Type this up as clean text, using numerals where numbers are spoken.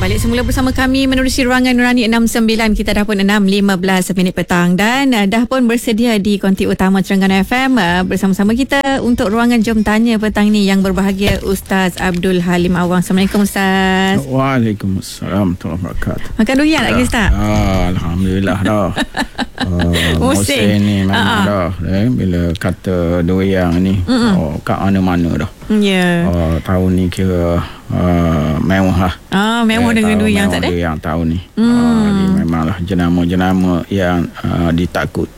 balik semula bersama kami menerusi ruangan Nurani 69. Kita dah pun 6.15 minit petang dan dah pun bersedia di konti utama Terengganu FM bersama-sama kita untuk ruangan Jom Tanya petang ni yang berbahagia Ustaz Abdul Halim Awang. Assalamualaikum Ustaz. Waalaikumsalam warahmatullahi wabarakatuh. Makan durian lagi Ustaz? Alhamdulillah dah. Musim ni memang dah bila kata durian ni kat mana-mana dah. Ya. Tahun ni kira mewah lah. Mewah dengan durian tak ada? Yang tahun ni. Memanglah jenama-jenama yang ditakut